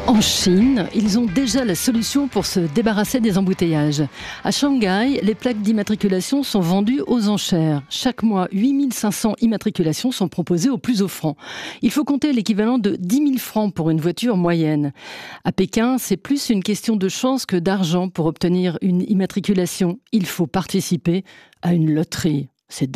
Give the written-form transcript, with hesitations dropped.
En Chine, ils ont déjà la solution pour se débarrasser des embouteillages. À Shanghai, les plaques d'immatriculation sont vendues aux enchères. Chaque mois, 8500 immatriculations sont proposées au plus offrant. Il faut compter l'équivalent de 10 000 francs pour une voiture moyenne. À Pékin, c'est plus une question de chance que d'argent pour obtenir une immatriculation. Il faut participer à une loterie. C'est dingue.